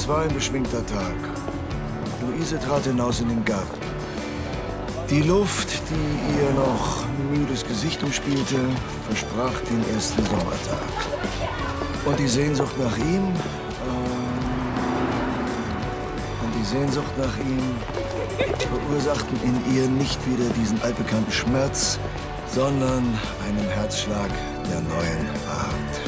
war ein beschwingter Tag. Luise trat hinaus in den Garten. Die Luft, die ihr noch müdes Gesicht umspielte, versprach den ersten Sommertag. Und die Sehnsucht nach ihm, verursachten in ihr nicht wieder diesen altbekannten Schmerz, sondern einen Herzschlag der neuen Art.